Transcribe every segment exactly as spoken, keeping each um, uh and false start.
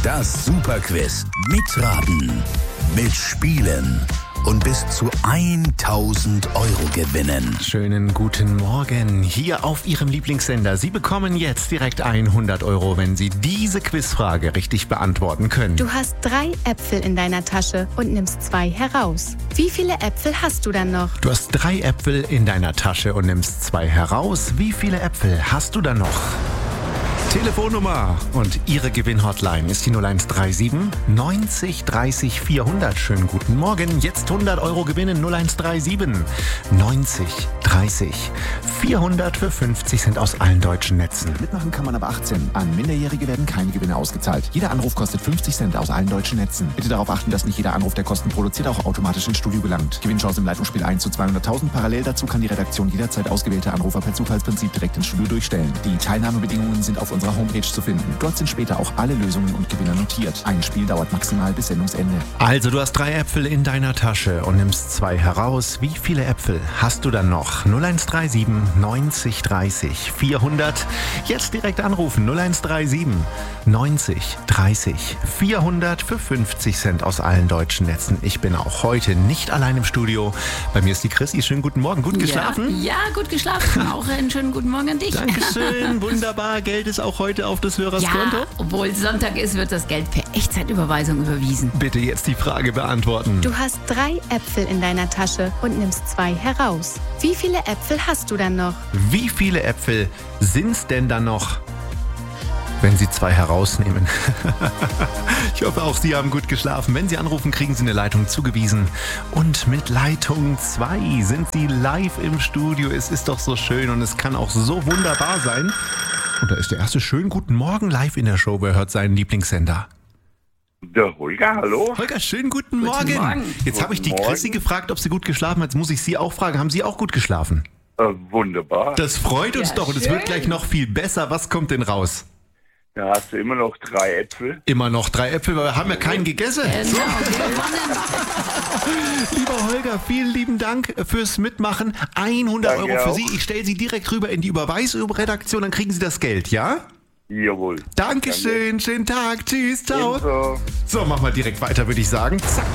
Das Superquiz. Mitraten, mitspielen und bis zu tausend Euro gewinnen. Schönen guten Morgen hier auf Ihrem Lieblingssender. Sie bekommen jetzt direkt hundert Euro, wenn Sie diese Quizfrage richtig beantworten können. Du hast drei Äpfel in deiner Tasche und nimmst zwei heraus. Wie viele Äpfel hast du dann noch? Du hast drei Äpfel in deiner Tasche und nimmst zwei heraus. Wie viele Äpfel hast du dann noch? Telefonnummer und Ihre Gewinnhotline ist die null eins drei sieben neunzig dreißig vierhundert. Schönen guten Morgen. Jetzt hundert Euro gewinnen. null eins drei sieben neunzig dreißig vierhundert für fünfzig Cent aus allen deutschen Netzen. Mitmachen kann man ab achtzehn. An Minderjährige werden keine Gewinne ausgezahlt. Jeder Anruf kostet fünfzig Cent aus allen deutschen Netzen. Bitte darauf achten, dass nicht jeder Anruf, der Kosten produziert, auch automatisch ins Studio gelangt. Gewinnchance im Leitungsspiel eins zu zweihunderttausend. Parallel dazu kann die Redaktion jederzeit ausgewählte Anrufer per Zufallsprinzip direkt ins Studio durchstellen. Die Teilnahmebedingungen sind auf unserer Homepage zu finden. Dort sind später auch alle Lösungen und Gewinner notiert. Ein Spiel dauert maximal bis Sendungsende. Also du hast drei Äpfel in deiner Tasche und nimmst zwei heraus. Wie viele Äpfel hast du dann noch? null eins drei sieben neunzig dreißig vierhundert. Jetzt direkt anrufen. null eins drei sieben neunzig dreißig vierhundert für fünfzig Cent aus allen deutschen Netzen. Ich bin auch heute nicht allein im Studio. Bei mir ist die Chrissy. Schönen guten Morgen. Gut geschlafen? Ja, ja, gut geschlafen. Auch einen schönen guten Morgen an dich. Dankeschön. Wunderbar. Geld ist auch heute auf des Hörers Ja, Konto. obwohl Sonntag ist, wird das Geld per Echtzeitüberweisung überwiesen. Bitte jetzt die Frage beantworten. Du hast drei Äpfel in deiner Tasche und nimmst zwei heraus. Wie viele Äpfel hast du dann noch? Wie viele Äpfel sind's denn dann noch, wenn Sie zwei herausnehmen? Ich hoffe, auch Sie haben gut geschlafen. Wenn Sie anrufen, kriegen Sie eine Leitung zugewiesen. Und mit Leitung zwei sind Sie live im Studio. Es ist doch so schön und es kann auch so wunderbar sein. Und da ist der erste schönen guten Morgen live in der Show. Wer hört seinen Lieblingssender? Der Holger, hallo? Holger, schönen guten, Guten Morgen. Morgen. Jetzt habe ich die Guten Chrissy Morgen. gefragt, ob sie gut geschlafen hat. Jetzt muss ich Sie auch fragen. Haben Sie auch gut geschlafen? Äh, wunderbar. Das freut uns Ja, doch und es schön. wird gleich noch viel besser. Was kommt denn raus? Da hast du immer noch drei Äpfel. Immer noch drei Äpfel, weil wir haben ja keinen gegessen. Genau, gewonnen. Lieber Holger, vielen lieben Dank fürs Mitmachen. hundert Danke Euro für auch. Sie. Ich stelle Sie direkt rüber in die Überweisredaktion, dann kriegen Sie das Geld, ja? Jawohl. Dankeschön, schönen Tag, tschüss, ciao. Ebenso. So, machen wir direkt weiter, würde ich sagen. Zack.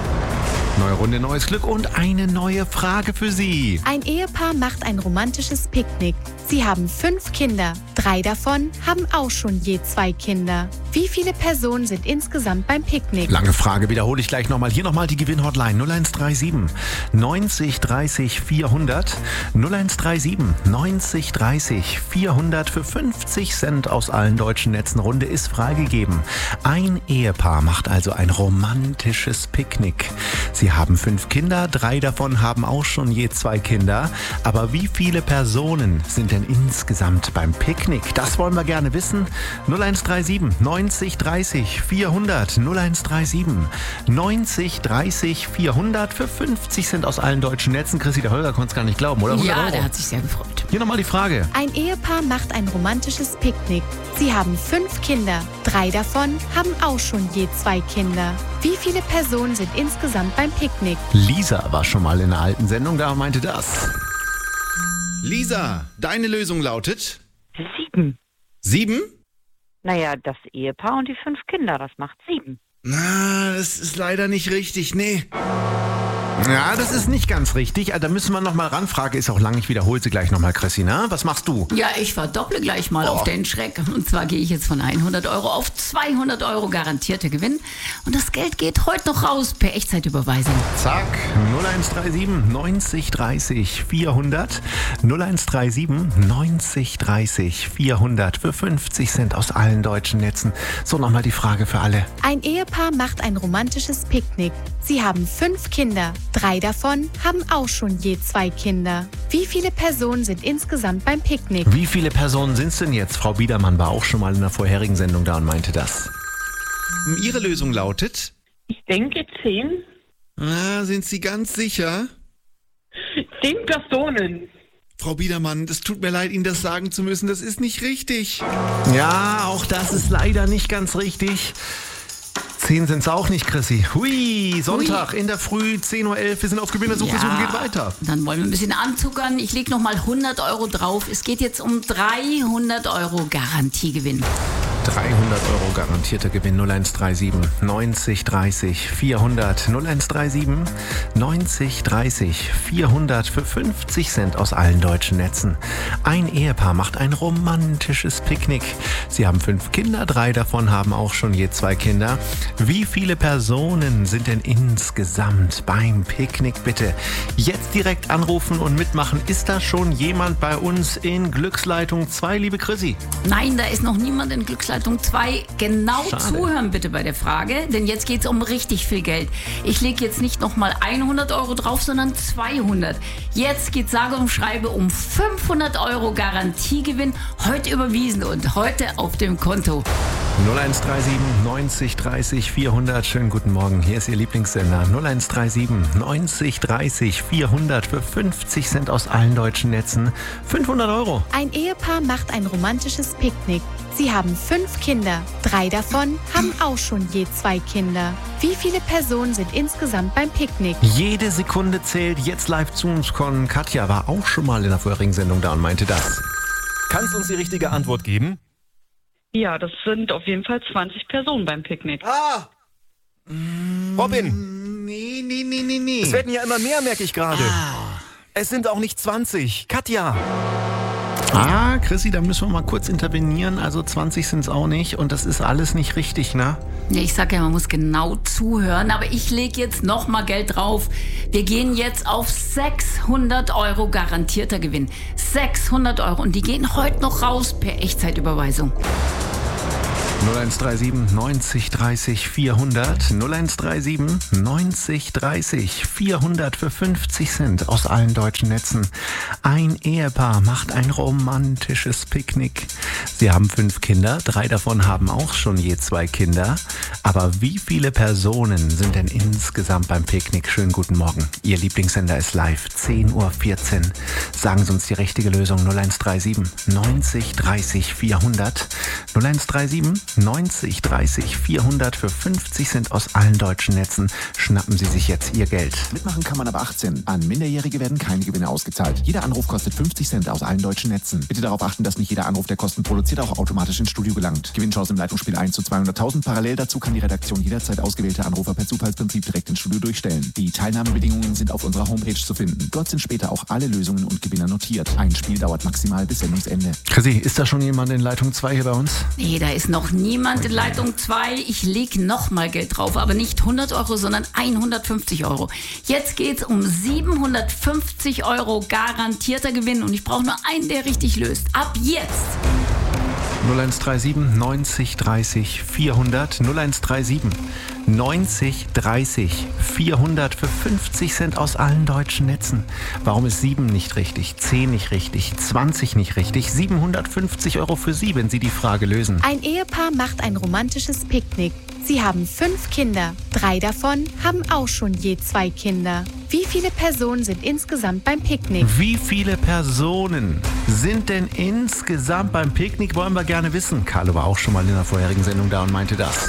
Neue Runde, neues Glück und eine neue Frage für Sie. Ein Ehepaar macht ein romantisches Picknick. Sie haben fünf Kinder. Drei davon haben auch schon je zwei Kinder. Wie viele Personen sind insgesamt beim Picknick? Lange Frage, wiederhole ich gleich nochmal. Hier nochmal die Gewinnhotline null eins drei sieben neunzig dreißig vierhundert. null eins drei sieben neunzig dreißig vierhundert für fünfzig Cent aus allen deutschen Netzen. Runde ist freigegeben. Ein Ehepaar macht also ein romantisches Picknick. Sie haben fünf Kinder, drei davon haben auch schon je zwei Kinder. Aber wie viele Personen sind denn insgesamt beim Picknick? Das wollen wir gerne wissen. null eins drei sieben neunzig dreißig vierhundert. null eins drei sieben neunzig dreißig vierhundert für fünfzig Cent aus allen deutschen Netzen. Chrissy, der Holger konnte es gar nicht glauben, oder? hundert Ja, Euro. der hat sich sehr gefreut. Hier nochmal die Frage. Ein Ehepaar macht ein romantisches Picknick. Sie haben fünf Kinder. Drei davon haben auch schon je zwei Kinder. Wie viele Personen sind insgesamt beim Picknick? Lisa war schon mal in einer alten Sendung da und meinte das. Lisa, deine Lösung lautet Sieben. sieben? Naja, das Ehepaar und die fünf Kinder, das macht sieben. Na, das ist leider nicht richtig, nee. Ja, das ist nicht ganz richtig. Da müssen wir nochmal ran. Frage ist auch lang. Ich wiederhole sie gleich nochmal, Chrissy. Na, was machst du? Ja, ich verdopple gleich mal Oh. auf den Schreck. Und zwar gehe ich jetzt von hundert Euro auf zweihundert Euro garantierte Gewinn. Und das Geld geht heute noch raus per Echtzeitüberweisung. Zack, null eins drei sieben neunzig dreißig vierhundert. null eins drei sieben neunzig dreißig vierhundert für fünfzig Cent aus allen deutschen Netzen. So, nochmal die Frage für alle. Ein Ehepaar macht ein romantisches Picknick. Sie haben fünf Kinder. Drei davon haben auch schon je zwei Kinder. Wie viele Personen sind insgesamt beim Picknick? Wie viele Personen sind es denn jetzt? Frau Biedermann war auch schon mal in einer vorherigen Sendung da und meinte das. Ihre Lösung lautet? Ich denke zehn. Ah, sind Sie ganz sicher? Zehn Personen. Frau Biedermann, das tut mir leid, Ihnen das sagen zu müssen. Das ist nicht richtig. Ja, auch das ist leider nicht ganz richtig. Zehn sind es auch nicht, Chrissy. Hui, Sonntag in der Früh, zehn Uhr elf. Wir sind auf Gewinnersuche, Suche geht weiter. Dann wollen wir ein bisschen anzuckern. Ich lege nochmal hundert Euro drauf. Es geht jetzt um dreihundert Euro Garantiegewinn. dreihundert Euro garantierter Gewinn. null eins drei sieben neunzig dreißig vierhundert. null eins drei sieben neunzig dreißig vierhundert für fünfzig Cent aus allen deutschen Netzen. Ein Ehepaar macht ein romantisches Picknick. Sie haben fünf Kinder, drei davon haben auch schon je zwei Kinder. Wie viele Personen sind denn insgesamt beim Picknick, bitte? Jetzt direkt anrufen und mitmachen. Ist da schon jemand bei uns in Glücksleitung zwei, liebe Chrissy? Nein, da ist noch niemand in Glücksleitung zwei. Genau Schade. Zuhören bitte bei der Frage, denn jetzt geht es um richtig viel Geld. Ich lege jetzt nicht nochmal hundert Euro drauf, sondern zweihundert. Jetzt geht sage und schreibe um fünfhundert Euro Garantiegewinn, heute überwiesen und heute auf dem Konto. null eins drei sieben neunzig dreißig vierhundert. Schönen guten Morgen. Hier ist Ihr Lieblingssender. null eins drei sieben neunzig dreißig vierhundert für fünfzig Cent aus allen deutschen Netzen. fünfhundert Euro. Ein Ehepaar macht ein romantisches Picknick. Sie haben fünf Kinder. Drei davon haben auch schon je zwei Kinder. Wie viele Personen sind insgesamt beim Picknick? Jede Sekunde zählt. Jetzt live zu uns kommen. Katja war auch schon mal in der vorherigen Sendung da und meinte das. Kannst du uns die richtige Antwort geben? Ja, das sind auf jeden Fall zwanzig Personen beim Picknick. Ah! Robin! Nee, nee, nee, nee, nee. Es werden ja immer mehr, merke ich gerade. Ah. Es sind auch nicht zwanzig. Katja! Ah, Chrissy, da müssen wir mal kurz intervenieren. Also zwanzig sind es auch nicht und das ist alles nicht richtig, ne? Ja, ich sag ja, man muss genau zuhören, aber ich lege jetzt nochmal Geld drauf. Wir gehen jetzt auf sechshundert Euro garantierter Gewinn. sechshundert Euro und die gehen heute noch raus per Echtzeitüberweisung. null eins drei sieben neunzig dreißig vierhundert. null eins drei sieben neunzig dreißig vierhundert für fünfzig Cent aus allen deutschen Netzen. Ein Ehepaar macht ein romantisches Picknick. Sie haben fünf Kinder, drei davon haben auch schon je zwei Kinder. Aber wie viele Personen sind denn insgesamt beim Picknick? Schönen guten Morgen. Ihr Lieblingssender ist live, zehn Uhr vierzehn. Sagen Sie uns die richtige Lösung. null eins drei sieben neunzig dreißig vierhundert. null eins drei sieben neunzig dreißig vierhundert für fünfzig Cent aus allen deutschen Netzen. Schnappen Sie sich jetzt Ihr Geld. Mitmachen kann man ab achtzehn. An Minderjährige werden keine Gewinne ausgezahlt. Jeder Anruf kostet fünfzig Cent aus allen deutschen Netzen. Bitte darauf achten, dass nicht jeder Anruf, der Kosten produziert, auch automatisch ins Studio gelangt. Gewinnchance im Leitungsspiel eins zu zweihunderttausend. Parallel dazu kann die Redaktion jederzeit ausgewählte Anrufer per Zufallsprinzip direkt ins Studio durchstellen. Die Teilnahmebedingungen sind auf unserer Homepage zu finden. Dort sind später auch alle Lösungen und Gewinner notiert. Ein Spiel dauert maximal bis Sendungsende. Chrissy, ist da schon jemand in Leitung zwei hier bei uns? Nee, da ist noch niemand in Leitung zwei. Ich lege nochmal Geld drauf, aber nicht hundert Euro, sondern hundertfünfzig Euro. Jetzt geht's um siebenhundertfünfzig Euro garantierter Gewinn und ich brauche nur einen, der richtig löst. Ab jetzt! null eins drei sieben neunzig dreißig vierhundert. null eins drei sieben neunzig dreißig vierhundert für fünfzig Cent aus allen deutschen Netzen. Warum ist sieben nicht richtig, zehn nicht richtig, zwanzig nicht richtig? siebenhundertfünfzig Euro für Sie, wenn Sie die Frage lösen. Ein Ehepaar macht ein romantisches Picknick. Sie haben fünf Kinder. Drei davon haben auch schon je zwei Kinder. Wie viele Personen sind insgesamt beim Picknick? Wie viele Personen sind denn insgesamt beim Picknick? Wollen wir gerne wissen. Carlo war auch schon mal in der vorherigen Sendung da und meinte das.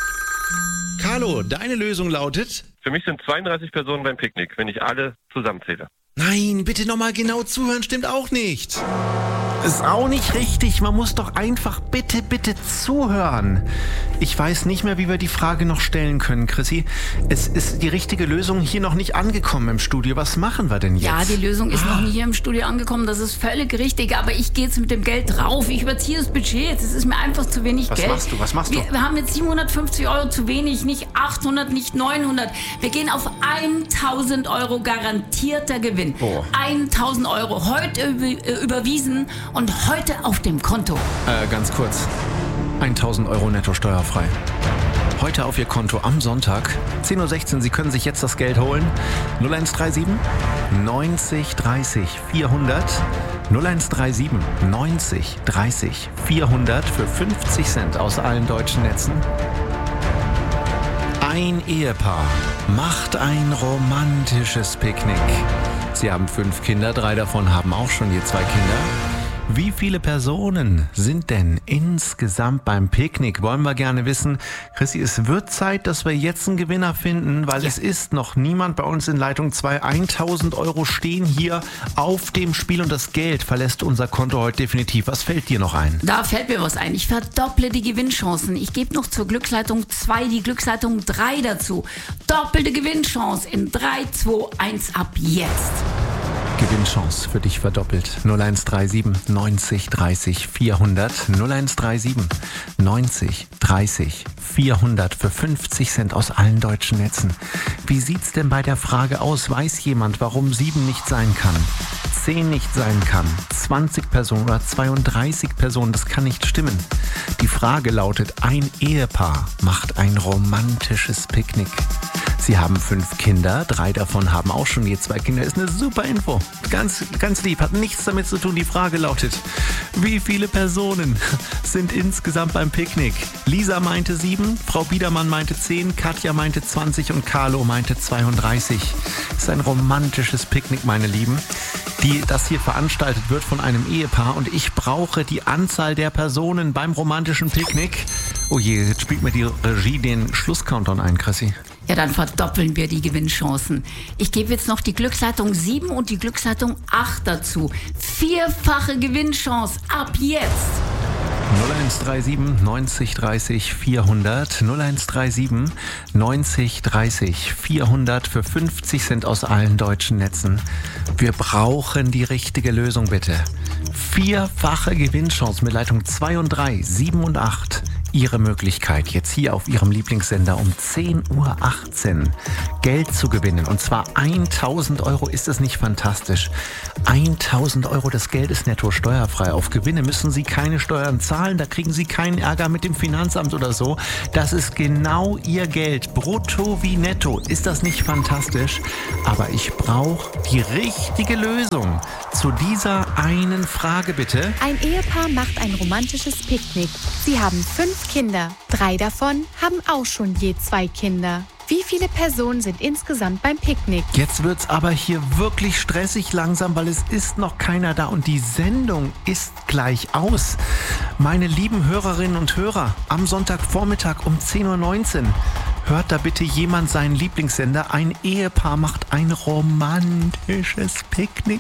Carlo, deine Lösung lautet? Für mich sind zweiunddreißig Personen beim Picknick, wenn ich alle zusammenzähle. Nein, bitte nochmal genau zuhören, stimmt auch nicht. Ist auch nicht richtig, man muss doch einfach bitte, bitte zuhören. Ich weiß nicht mehr, wie wir die Frage noch stellen können, Chrissy. Es ist die richtige Lösung hier noch nicht angekommen im Studio. Was machen wir denn jetzt? Ja, die Lösung ist ah. noch nicht hier im Studio angekommen, das ist völlig richtig, aber ich gehe jetzt mit dem Geld drauf. Ich überziehe das Budget jetzt, es ist mir einfach zu wenig Was Geld. Was machst du, was machst du? Wir, wir haben jetzt siebenhundertfünfzig Euro zu wenig, nicht achthundert, nicht neunhundert. Wir gehen auf tausend Euro garantierter Gewinn. Oh. tausend Euro heute über, überwiesen und heute auf dem Konto. Äh, ganz kurz. tausend Euro netto steuerfrei. Heute auf Ihr Konto am Sonntag, zehn Uhr sechzehn. Sie können sich jetzt das Geld holen. null eins drei sieben neunzig dreißig vierhundert. null eins drei sieben neunzig dreißig vierhundert für fünfzig Cent aus allen deutschen Netzen. Ein Ehepaar macht ein romantisches Picknick. Sie haben fünf Kinder, drei davon haben auch schon je zwei Kinder. Wie viele Personen sind denn insgesamt beim Picknick? Wollen wir gerne wissen. Chrissy, es wird Zeit, dass wir jetzt einen Gewinner finden, weil ja. es ist noch niemand bei uns in Leitung zwei. tausend Euro stehen hier auf dem Spiel und das Geld verlässt unser Konto heute definitiv. Was fällt dir noch ein? Da fällt mir was ein. Ich verdopple die Gewinnchancen. Ich gebe noch zur Glücksleitung zwei die Glücksleitung drei dazu. Doppelte Gewinnchance in drei, zwei, eins ab jetzt. Gewinnchance für dich verdoppelt. null eins drei sieben neunzig dreißig vierhundert. null eins drei sieben neunzig dreißig vierhundert für fünfzig Cent aus allen deutschen Netzen. Wie sieht's denn bei der Frage aus? Weiß jemand, warum sieben nicht sein kann? zehn nicht sein kann? zwanzig Personen oder zweiunddreißig Personen? Das kann nicht stimmen. Die Frage lautet, ein Ehepaar macht ein romantisches Picknick. Sie haben fünf Kinder, drei davon haben auch schon je zwei Kinder. Ist eine super Info. Ganz, ganz lieb, hat nichts damit zu tun. Die Frage lautet, wie viele Personen sind insgesamt beim Picknick? Lisa meinte sieben, Frau Biedermann meinte zehn, Katja meinte zwanzig und Carlo meinte zweiunddreißig. Ist ein romantisches Picknick, meine Lieben, die das hier veranstaltet wird von einem Ehepaar. Und ich brauche die Anzahl der Personen beim romantischen Picknick. Oh je, jetzt spielt mir die Regie den Schlusscountdown ein, Chrissy. Ja, dann verdoppeln wir die Gewinnchancen. Ich gebe jetzt noch die Glücksleitung sieben und die Glücksleitung acht dazu. Vierfache Gewinnchance ab jetzt. null eins drei sieben neunzig dreißig vierhundert. null eins drei sieben neunzig dreißig vierhundert für fünfzig Cent aus allen deutschen Netzen. Wir brauchen die richtige Lösung, bitte. Vierfache Gewinnchance mit Leitung zwei und drei, sieben und acht. Ihre Möglichkeit, jetzt hier auf Ihrem Lieblingssender um zehn Uhr achtzehn Geld zu gewinnen. Und zwar tausend Euro. Ist das nicht fantastisch? tausend Euro, das Geld ist netto steuerfrei. Auf Gewinne müssen Sie keine Steuern zahlen. Da kriegen Sie keinen Ärger mit dem Finanzamt oder so. Das ist genau Ihr Geld. Brutto wie netto. Ist das nicht fantastisch? Aber ich brauche die richtige Lösung zu dieser einen Frage, bitte. Ein Ehepaar macht ein romantisches Picknick. Sie haben fünf Kinder. Drei davon haben auch schon je zwei Kinder. Wie viele Personen sind insgesamt beim Picknick? Jetzt wird's aber hier wirklich stressig langsam, weil es ist noch keiner da und die Sendung ist gleich aus. Meine lieben Hörerinnen und Hörer, am Sonntagvormittag um zehn Uhr neunzehn hört da bitte jemand seinen Lieblingssender. Ein Ehepaar macht ein romantisches Picknick.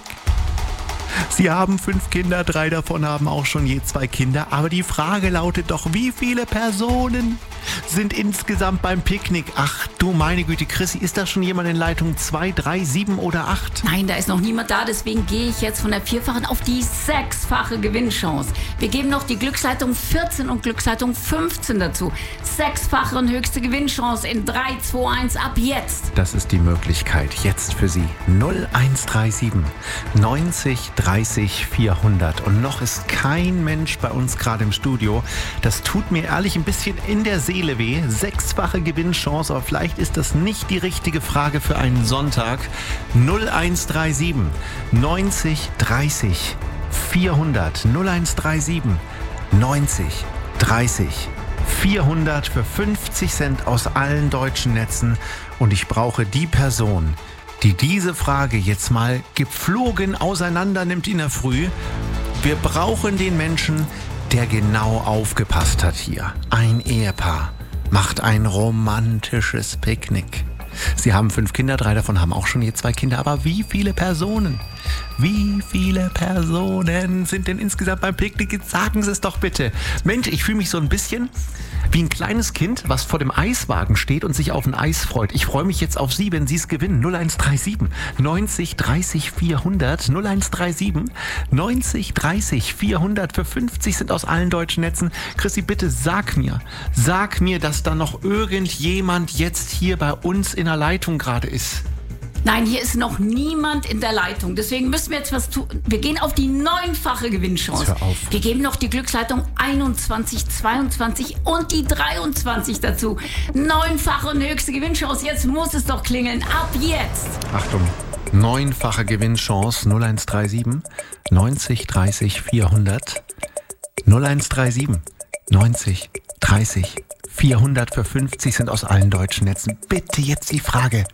Sie haben fünf Kinder, drei davon haben auch schon je zwei Kinder. Aber die Frage lautet doch, wie viele Personen sind insgesamt beim Picknick? Ach du meine Güte, Chrissy, ist da schon jemand in Leitung zwei, drei, sieben oder acht? Nein, da ist noch niemand da, deswegen gehe ich jetzt von der vierfachen auf die sechsfache Gewinnchance. Wir geben noch die Glücksleitung vierzehn und Glücksleitung fünfzehn dazu. Sechsfache und höchste Gewinnchance in drei, zwei, eins ab jetzt. Das ist die Möglichkeit jetzt für Sie. null eins drei sieben neunzig dreißig vierhundert. Und noch ist kein Mensch bei uns gerade im Studio. Das tut mir ehrlich ein bisschen in der Seele weh. Sechsfache Gewinnchance, aber vielleicht ist das nicht die richtige Frage für einen Sonntag. null eins drei sieben neunzig dreißig vierhundert. null eins drei sieben neunzig dreißig vierhundert für fünfzig Cent aus allen deutschen Netzen. Und ich brauche die Person, die diese Frage jetzt mal gepflogen auseinander nimmt in der Früh. Wir brauchen den Menschen, der genau aufgepasst hat hier. Ein Ehepaar macht ein romantisches Picknick. Sie haben fünf Kinder, drei davon haben auch schon je zwei Kinder. Aber wie viele Personen, wie viele Personen sind denn insgesamt beim Picknick? Jetzt sagen Sie es doch bitte. Mensch, ich fühle mich so ein bisschen wie ein kleines Kind, was vor dem Eiswagen steht und sich auf ein Eis freut. Ich freue mich jetzt auf Sie, wenn Sie es gewinnen. null eins drei sieben neunzig dreißig vierhundert. null eins drei sieben neunzig dreißig vierhundert für fünfzig sind aus allen deutschen Netzen. Chrissy, bitte sag mir, sag mir, dass da noch irgendjemand jetzt hier bei uns in der Leitung gerade ist. Nein, hier ist noch niemand in der Leitung. Deswegen müssen wir jetzt was tun. Wir gehen auf die neunfache Gewinnchance. Hör auf. Wir geben noch die Glücksleitung einundzwanzig, zweiundzwanzig und die dreiundzwanzig dazu. Neunfache und höchste Gewinnchance. Jetzt muss es doch klingeln. Ab jetzt. Achtung. Neunfache Gewinnchance. null eins drei sieben neunzig dreißig vierhundert. null eins drei sieben neunzig dreißig vierhundert für fünfzig sind aus allen deutschen Netzen. Bitte jetzt die Frage.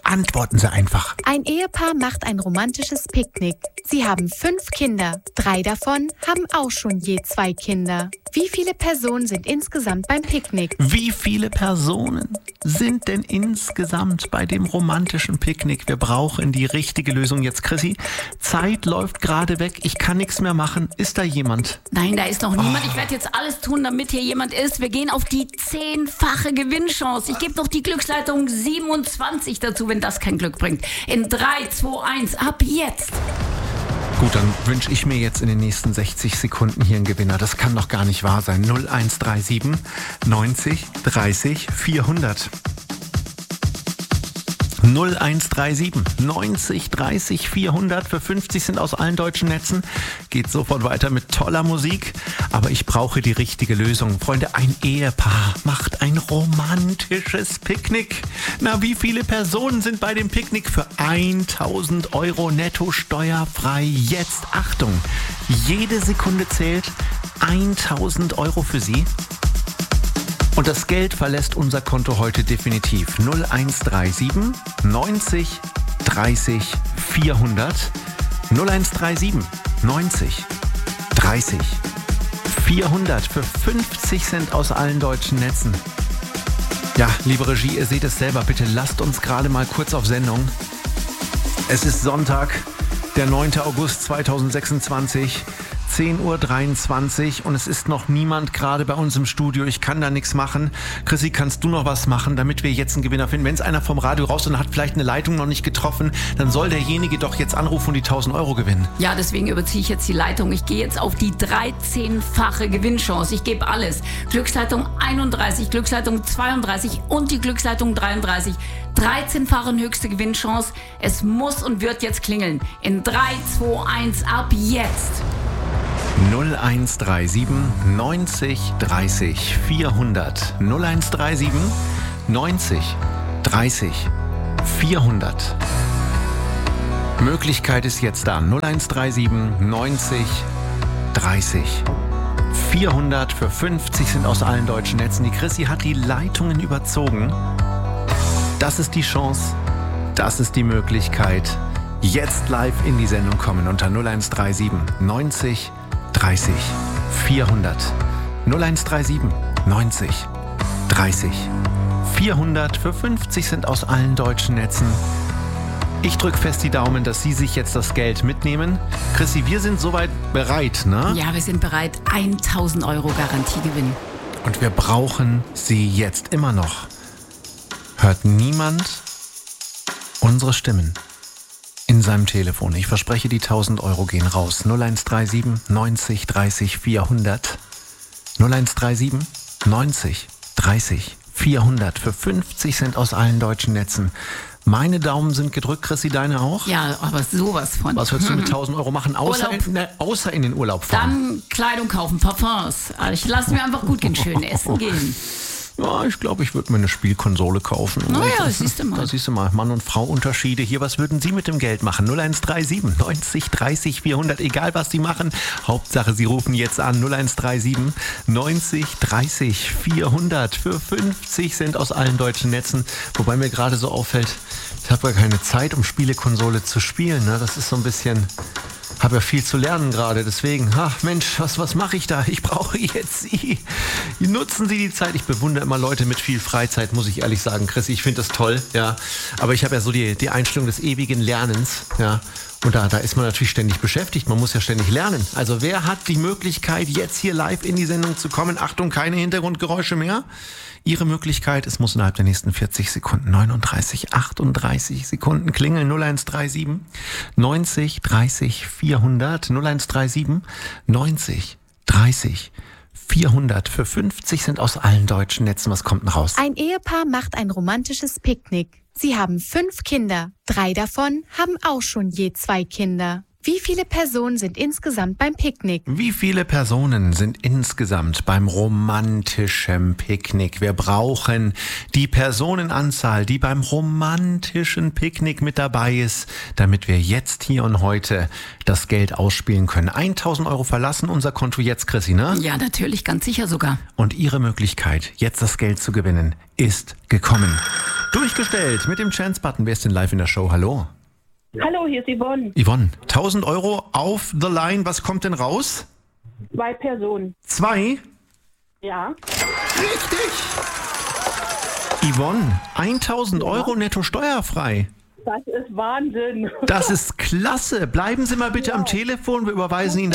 Antworten Sie einfach. Ein Ehepaar macht ein romantisches Picknick. Sie haben fünf Kinder. Drei davon haben auch schon je zwei Kinder. Wie viele Personen sind insgesamt beim Picknick? Wie viele Personen sind denn insgesamt bei dem romantischen Picknick? Wir brauchen die richtige Lösung jetzt, Chrissy. Zeit läuft gerade weg. Ich kann nichts mehr machen. Ist da jemand? Nein, da ist noch niemand. Ich werde jetzt alles tun, damit hier jemand ist. Wir gehen auf die zehnfache Gewinnchance. Ich gebe noch die Glücksleitung siebenundzwanzig dazu, wenn das kein Glück bringt. In drei, zwei, eins, ab jetzt. Gut, dann wünsche ich mir jetzt in den nächsten sechzig Sekunden hier einen Gewinner. Das kann doch gar nicht wahr sein. null eins drei sieben neunzig dreißig vierhundert. null eins drei sieben neunzig dreißig vierhundert. Für fünfzig sind aus allen deutschen Netzen. Geht sofort weiter mit toller Musik. Aber ich brauche die richtige Lösung. Freunde, ein Ehepaar macht ein romantisches Picknick. Na, wie viele Personen sind bei dem Picknick für tausend Euro netto steuerfrei? Jetzt Achtung, jede Sekunde zählt. tausend Euro für Sie. Und das Geld verlässt unser Konto heute definitiv. null eins drei sieben neunzig dreißig vierhundert. null eins drei sieben neunzig dreißig vierhundert für fünfzig Cent aus allen deutschen Netzen. Ja, liebe Regie, ihr seht es selber. Bitte lasst uns gerade mal kurz auf Sendung. Es ist Sonntag, der neunte August zweitausendsechsundzwanzig. zehn Uhr dreiundzwanzig und es ist noch niemand gerade bei uns im Studio. Ich kann da nichts machen. Chrissy, kannst du noch was machen, damit wir jetzt einen Gewinner finden? Wenn es einer vom Radio raus und hat vielleicht eine Leitung noch nicht getroffen, dann soll derjenige doch jetzt anrufen und die tausend Euro gewinnen. Ja, deswegen überziehe ich jetzt die Leitung. Ich gehe jetzt auf die dreizehnfache Gewinnchance. Ich gebe alles. Glücksleitung einunddreißig, Glücksleitung zweiunddreißig und die Glücksleitung dreiunddreißig. dreizehnfache höchste Gewinnchance. Es muss und wird jetzt klingeln. In drei, zwei, eins, ab jetzt. null eins drei sieben neunzig dreißig vierhundert. null eins drei sieben neunzig dreißig vierhundert. Möglichkeit ist jetzt da. null eins drei sieben neunzig dreißig vierhundert für fünfzig sind aus allen deutschen Netzen. Die Chrissy hat die Leitungen überzogen. Das ist die Chance. Das ist die Möglichkeit. Jetzt live in die Sendung kommen unter null eins drei sieben neunzig dreißig vierhundert. null eins drei sieben neunzig dreißig vierhundert für fünfzig sind aus allen deutschen Netzen. Ich drücke fest die Daumen, dass Sie sich jetzt das Geld mitnehmen. Chrissy, wir sind soweit bereit, ne? Ja, wir sind bereit. tausend Euro Garantiegewinn. Und wir brauchen Sie jetzt immer noch. Hört niemand unsere Stimmen in seinem Telefon. Ich verspreche, die tausend Euro gehen raus. null eins drei sieben neunzig dreißig vierhundert. null eins drei sieben neunzig dreißig vierhundert für fünfzig Cent aus allen deutschen Netzen. Meine Daumen sind gedrückt, Chrissy, deine auch? Ja, aber sowas von. Was würdest du mit tausend Euro machen, außer in, ne, außer in den Urlaub fahren? Dann Kleidung kaufen, Parfums. Ich lasse mir einfach gut gehen, schön essen gehen. Ja, ich glaube, ich würde mir eine Spielkonsole kaufen. Naja, siehst du mal. Da siehst du mal, Mann- und Frau-Unterschiede. Hier, was würden Sie mit dem Geld machen? null eins drei sieben neunzig dreißig vierhundert, egal was Sie machen. Hauptsache, Sie rufen jetzt an. null eins drei sieben neunzig dreißig vierhundert für fünfzig Cent aus allen deutschen Netzen. Wobei mir gerade so auffällt, ich habe ja keine Zeit, um Spielekonsole zu spielen. Ne? Das ist so ein bisschen... Habe ja viel zu lernen gerade, deswegen, ach Mensch, was, was mache ich da? Ich brauche jetzt Sie. Nutzen Sie die Zeit. Ich bewundere immer Leute mit viel Freizeit, muss ich ehrlich sagen, Chris. Ich finde das toll, ja. Aber ich habe ja so die, die Einstellung des ewigen Lernens, ja. Und da, da ist man natürlich ständig beschäftigt. Man muss ja ständig lernen. Also wer hat die Möglichkeit, jetzt hier live in die Sendung zu kommen? Achtung, keine Hintergrundgeräusche mehr. Ihre Möglichkeit, es muss innerhalb der nächsten vierzig Sekunden, neununddreißig, achtunddreißig Sekunden klingeln. null eins drei sieben neunzig dreißig vierhundert. null eins drei sieben neunzig dreißig vierhundert für fünfzig sind aus allen deutschen Netzen. Was kommt denn raus? Ein Ehepaar macht ein romantisches Picknick. Sie haben fünf Kinder. Drei davon haben auch schon je zwei Kinder. Wie viele Personen sind insgesamt beim Picknick? Wie viele Personen sind insgesamt beim romantischen Picknick? Wir brauchen die Personenanzahl, die beim romantischen Picknick mit dabei ist, damit wir jetzt hier und heute das Geld ausspielen können. tausend Euro verlassen unser Konto jetzt, Chrissy, ne? Ja, natürlich, ganz sicher sogar. Und Ihre Möglichkeit, jetzt das Geld zu gewinnen, ist gekommen. Durchgestellt mit dem Chance-Button. Wer ist denn live in der Show? Hallo. Hallo, hier ist Yvonne. Yvonne, tausend Euro auf the line. Was kommt denn raus? Zwei Personen. Zwei? Ja. Richtig. Yvonne, tausend Euro netto steuerfrei. Das ist Wahnsinn. Das ist klasse. Bleiben Sie mal bitte ja. am Telefon. Wir überweisen Ihnen